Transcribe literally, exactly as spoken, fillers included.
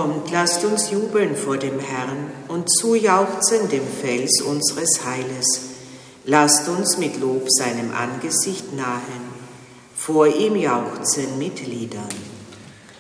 Kommt, lasst uns jubeln vor dem Herrn und zujauchzen dem Fels unseres Heiles. Lasst uns mit Lob seinem Angesicht nahen, vor ihm jauchzen mit Liedern.